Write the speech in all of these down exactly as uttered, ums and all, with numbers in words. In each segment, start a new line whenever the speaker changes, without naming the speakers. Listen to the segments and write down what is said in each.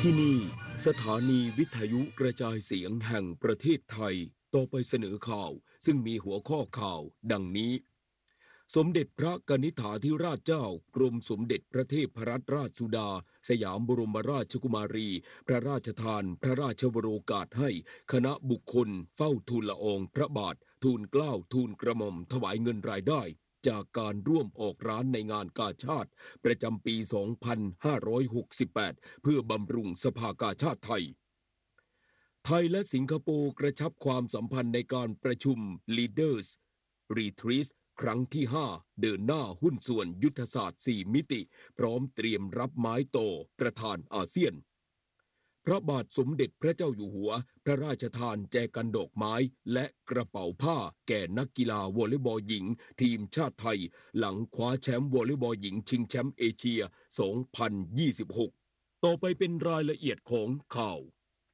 ที่นี่สถานีวิทยุกระจายเสียงแห่งประเทศไทยต่อไปเสนอข่าวซึ่งมีหัวข้อข่าวดังนี้สมเด็จพระกนิษฐาธิราชเจ้ากรมสมเด็จพระเทพรัตนราชสุดาสยามบรมราชกุมารีพระราชทานพระราชวโรกาสให้คณะบุคคลเฝ้าทูลละอองพระบาททูลเกล้าทูลกระหม่อมถวายเงินรายได้จากการร่วมออกร้านในงานกาชาดประจำปี สองพันห้าร้อยหกสิบแปด เพื่อบำรุงสภากาชาดไทย ไทยและสิงคโปร์กระชับความสัมพันธ์ในการประชุม Leaders Retreat ครั้งที่ ห้า เดินหน้าหุ้นส่วนยุทธศาสตร์ สี่ มิติ พร้อมเตรียมรับไม้ต่อประธานอาเซียนพระบาทสมเด็จพระเจ้าอยู่หัวพระราชทานแจกันดอกไม้และกระเป๋าผ้าแก่นักกีฬาวอลเลย์บอลหญิงทีมชาติไทยหลังคว้าแชมป์วอลเลย์บอลหญิงชิงแชมป์เอเชีย สองพันยี่สิบหก ต่อไปเป็นรายละเอียดของข่าว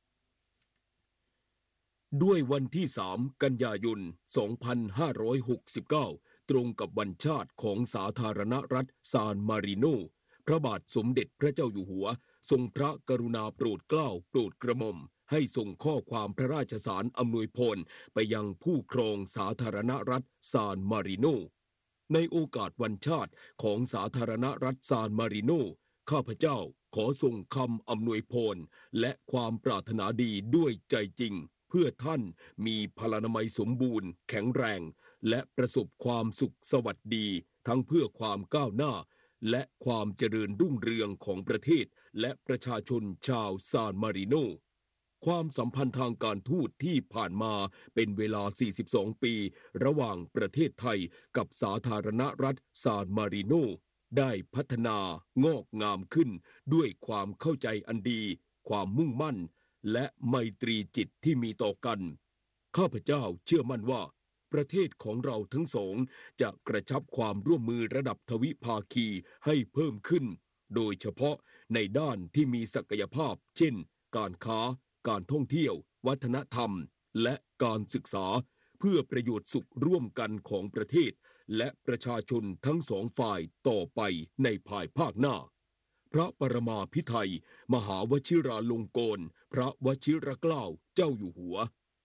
ด้วยวันที่ สาม กันยายน สองพันห้าร้อยหกสิบเก้า ตรงกับวันชาติของสาธารณรัฐซานมาริโนพระบาทสมเด็จพระเจ้าอยู่หัวทรงพระกรุณาโปรดเกล้าโปรดกระหม่อมให้ส่งข้อความพระราชสารอำนวยพรไปยังผู้ครองสาธารณรัฐซานมาริโนในโอกาสวันชาติของสาธารณรัฐซานมาริโนข้าพเจ้าขอส่งคำอำนวยพรและความปรารถนาดีด้วยใจจริงเพื่อท่านมีพลานามัยสมบูรณ์แข็งแรงและประสบความสุขสวัสดีทั้งเพื่อความก้าวหน้าและความเจริญรุ่งเรืองของประเทศและประชาชนชาวซานมาริโนความสัมพันธ์ทางการทูตที่ผ่านมาเป็นเวลา สี่สิบสอง ปีระหว่างประเทศไทยกับสาธารณรัฐซานมาริโนได้พัฒนางอกงามขึ้นด้วยความเข้าใจอันดีความมุ่งมั่นและไมตรีจิตที่มีต่อกันข้าพเจ้าเชื่อมั่นว่าประเทศของเราทั้งสองจะกระชับความร่วมมือระดับทวิภาคีให้เพิ่มขึ้นโดยเฉพาะในด้านที่มีศักยภาพเช่นการค้าการท่องเที่ยววัฒนธรรมและการศึกษาเพื่อประโยชน์สุขร่วมกันของประเทศและประชาชนทั้งสองฝ่ายต่อไปในภายภาคหน้าพระปรมาภิไธยมหาวชิราลงกรณ์พระวชิรเกล้าเจ้าอยู่หัว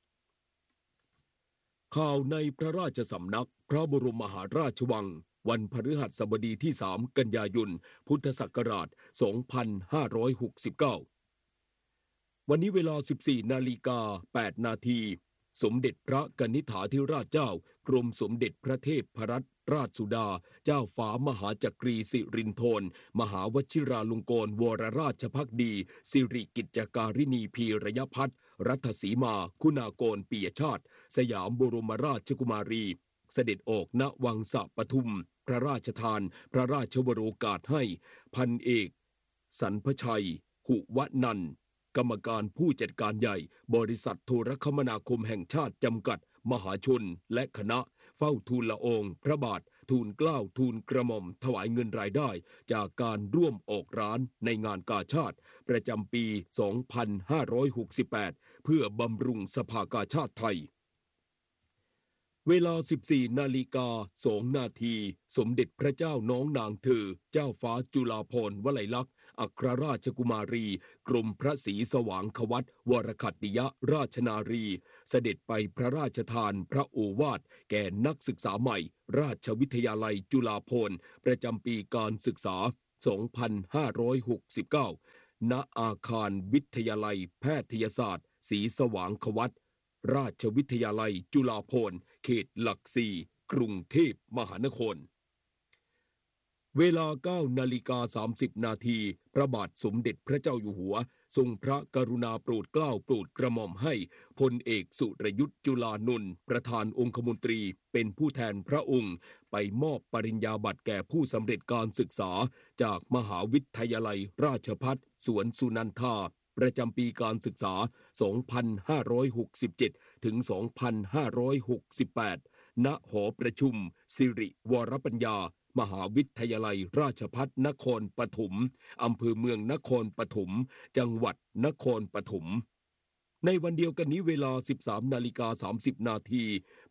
ข่าวในพระราชสำนักพระบรมมหาราชวังวันพฤหัสบดีที่ สาม กันยายน พุทธศักราช สองพันห้าร้อยหกสิบเก้า วันนี้เวลา สิบสี่ นาฬิกา แปด นาทีสมเด็จพระกนิษฐาธิราชเจ้ากรมสมเด็จพระเทพรัตนราชสุดาเจ้าฟ้ามหาจักรีสิรินธรมหาวชิราลงกรณ์วรราชภักดีสิริกิจจการินีพีรยพัฒน์รัตสีมาคุณากรปิยชาติสยามบรมราชกุมารีเสด็จออกณวังสะปทุมพระราชทานพระราชวโรกาสให้พันเอกสรรพชัยหุวนันท์กรรมการผู้จัดการใหญ่บริษัทโทรคมนาคมแห่งชาติจำกัดมหาชนและคณะเฝ้าทูลละอองพระบาททูลเกล้าทูลกระหม่อมถวายเงินรายได้จากการร่วมออกร้านในงานกาชาดประจำปี สองพันห้าร้อยหกสิบแปด เพื่อบำรุงสภากาชาดไทยเวลา สิบสี่ นาฬิกา สอง นาทีสมเด็จพระเจ้าน้องนางเธอเจ้าฟ้าจุฬาภรณ์วลัยลักษณ์อัครราชกุมารีกรมพระศรีสว่างควัตวรคัตติยราชนารีเสด็จไปพระราชทานพระโอวาทแก่นักศึกษาใหม่ราชวิทยาลัยจุฬาภรณ์ประจำปีการศึกษา สองพันห้าร้อยหกสิบเก้า ณ อาคารวิทยาลัยแพทยศาสตร์ศรีสว่างควัตราชวิทยาลัยจุฬาภรณ์เขตหลักสี่กรุงเทพมหานครเวลา เก้า นาฬิกา สามสิบ นาทีพระบาทสมเด็จพระเจ้าอยู่หัวทรงพระกรุณาโปรดเกล้าโปรดกระหม่อมให้พลเอกสุรยุทธ์จุลานนท์ประธานองคมนตรีเป็นผู้แทนพระองค์ไปมอบปริญญาบัตรแก่ผู้สำเร็จการศึกษาจากมหาวิทยาลัยราชภัฏสวนสุนันทาประจำปีการศึกษา สองพันห้าร้อยหกสิบเจ็ด ถึง สองพันห้าร้อยหกสิบแปด ณ หอประชุมสิริวรปัญญามหาวิทยาลัยราชภัฏนครปฐมอำเภอเมืองนครปฐมจังหวัดนครปฐมในวันเดียวกันนี้เวลา สิบสาม นาฬิกา สามสิบ นาที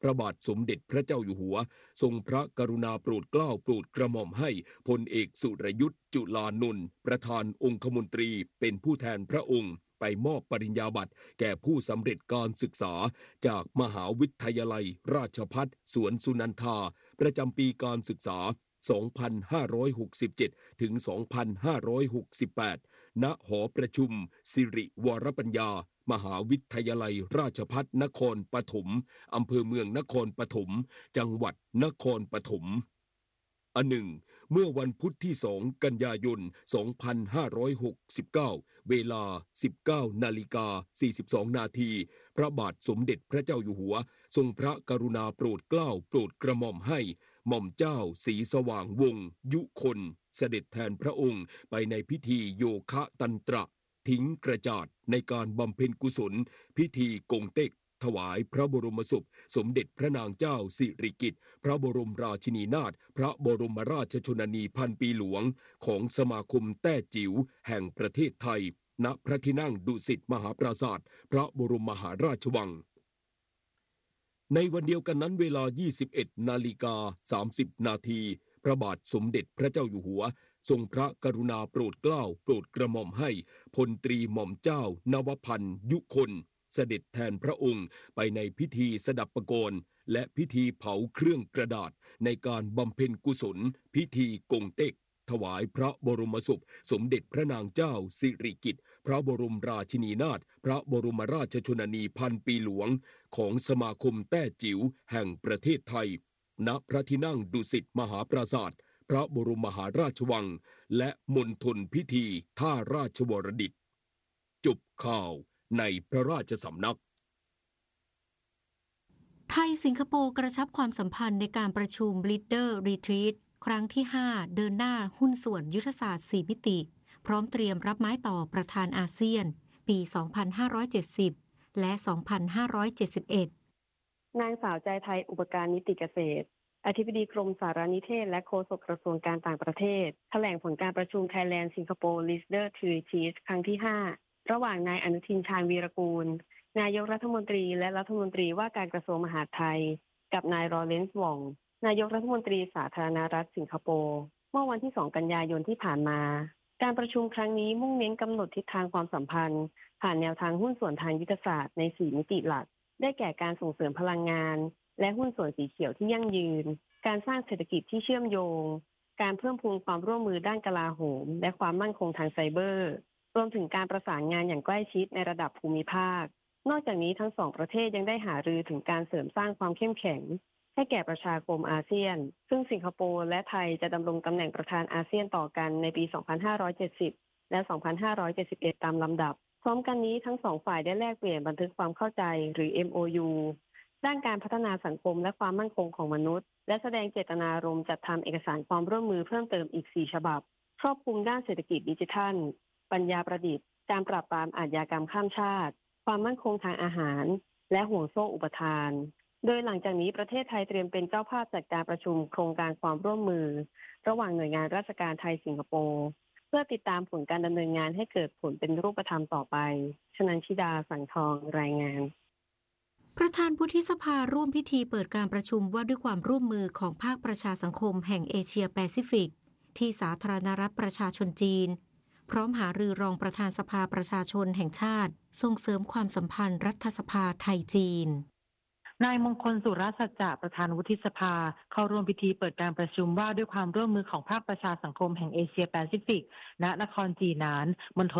พระบาทสมเด็จพระเจ้าอยู่หัวทรงพระกรุณาโปรดเกล้าโปรดกระหม่อมให้พลเอกสุรยุทธ์จุลานนท์ประธานองคมนตรีเป็นผู้แทนพระองค์ไปมอบปริญญาบัตรแก่ผู้สำเร็จการศึกษาจากมหาวิทยาลัยราชภัฏสวนสุนันทาประจำปีการศึกษา สองพันห้าร้อยหกสิบเจ็ด ถึง สองพันห้าร้อยหกสิบแปด ณ หอประชุมสิริวรปัญญามหาวิทยาลัยราชภัฏนครปฐมอำเภอเมืองนครปฐมจังหวัดนครปฐมอันหนึ่งเมื่อวันพุธที่สองกันยายนสองพันห้าร้อยหกสิบเก้าเวลา สิบเก้านาฬิกาสี่สิบสองนาทีพระบาทสมเด็จพระเจ้าอยู่หัวทรงพระกรุณาโปรดเกล้าโปรดกระหม่อมให้หม่อมเจ้าศรีสว่างวงศ์ยุคนเสด็จแทนพระองค์ไปในพิธีโยคะตันตระทิ้งกระจาดในการบำเพ็ญกุศลพิธีกงเต็กถวายพระบรมศพสมเด็จพระนางเจ้าสิริกิติ์พระบรมราชินีนาถพระบรมราชชนนีพันปีหลวงของสมาคมแต้จิ๋วแห่งประเทศไทยณพระที่นั่งดุสิตมหาปราสาทพระบรมมหาราชวังในวันเดียวกันนั้นเวลา ยี่สิบเอ็ดนาฬิกาสามสิบนาทีพระบาทสมเด็จพระเจ้าอยู่หัวทรงพระกรุณาโปรดเกล้าโปรดกระหม่อมให้พลตรีหม่อมเจ้านวพันธ์ยุคนเสด็จแทนพระองค์ไปในพิธีสดับประกรณ์และพิธีเผาเครื่องกระดาษในการบำเพ็ญกุศลพิธีกงเต็กถวายพระบรมศพสมเด็จพระนางเจ้าสิริกิติ์พระบรมราชินีนาถพระบรมราชชนนีพันปีหลวงของสมาคมแต้จิ๋วแห่งประเทศไทยณพระที่นั่งดุสิตมหาปราสาทพระบรมมหาราชวังและมณฑลพิธีท่าราชวรดิตจบข่าวในพระราชสำนัก
ไทยสิงคโปร์กระชับความสัมพันธ์ในการประชุม Leader Retreat ครั้งที่ห้าเดินหน้าหุ้นส่วนยุทธศาสตร์สี่มิติพร้อมเตรียมรับไม้ต่อประธานอาเซียนปี สองพันห้าร้อยเจ็ดสิบ และ สองพันห้าร้อยเจ็ดสิบเอ็ด
นางสาวใจไทยอุปการนิติเกษตรอธิบดีกรมสารนิเทศและโฆษกกระทรวงการต่างประเทศแถลงผลการประชุม Thailand Singapore Leader Retreat ครั้งที่ห้าระหว่างนายอนุทินชาญวีรกูลนายกรัฐมนตรีและรัฐมนตรีว่าการกระทรวงมหาดไทยกับนายลอเรนซ์ ว่องนายกรัฐมนตรีสาธารณรัฐสิงคโปร์เมื่อวันที่สองกันยายนที่ผ่านมาการประชุมครั้งนี้มุ่งเน้นกำหนดทิศทางความสัมพันธ์ผ่านแนวทางหุ้นส่วนทางยุทธศาสตร์ในสี่มิติหลักได้แก่การส่งเสริมพลังงานและหุ้นส่วนสีเขียวที่ยั่งยืนการสร้างเศรษฐกิจที่เชื่อมโยงการเพิ่มพูนความร่วมมือด้านกลาโหมและความมั่นคงทางไซเบอร์รวมถึงการประสานงานอย่างใกล้ชิดในระดับภูมิภาคนอกจากนี้ทั้งสองประเทศยังได้หารือถึงการเสริมสร้างความเข้มแข็งให้แก่ประชาคมอาเซียนซึ่งสิงคโปร์และไทยจะดำรงตำแหน่งประธานอาเซียนต่อกันในปี สองพันห้าร้อยเจ็ดสิบ และ สองพันห้าร้อยเจ็ดสิบเอ็ด ตามลำดับพร้อมกันนี้ทั้งสองฝ่ายได้แลกเปลี่ยนบันทึกความเข้าใจหรือ เอ็ม โอ ยู ด้านการพัฒนาสังคมและความมั่นคงของมนุษย์และแสดงเจตนารมณ์จัดทำเอกสารความร่วมมือเพิ่มเติมอีกสี่ฉบับครอบคลุมด้านเศรษฐกิจดิจิทัลปัญญาประดิษฐ์การปราบปรามอาชญากรรมข้ามชาติความมั่นคงทางอาหารและห่วงโซ่อุปทานโดยหลังจากนี้ประเทศไทยเตรียมเป็นเจ้าภาพจัดการประชุมโครงการความร่วมมือระหว่างหน่วยงานราชการไทยสิงคโปร์เพื่อติดตามผลการดำเนินงานให้เกิดผลเป็นรูปธรรมต่อไปชนันชิดาสังทองรายงาน
ประธานวุฒิสภาร่วมพิธีเปิดการประชุมว่าด้วยความร่วมมือของภาคประชาสังคมแห่งเอเชียแปซิฟิกที่สาธารณรัฐประชาชนจีนพร้อมหารือรองประธานสภาประชาชนแห่งชาติส่งเสริมความสัมพันธ์รัฐสภาไทยจีน
นายมงคลสุรสัจจะประธานวุฒิสภาเข้าร่วมพิธีเปิดการประชุมว่าด้วยความร่วมมือของภาคประชาสังคมแห่งเอเชียแปซิฟิกณนครจีนานมณฑล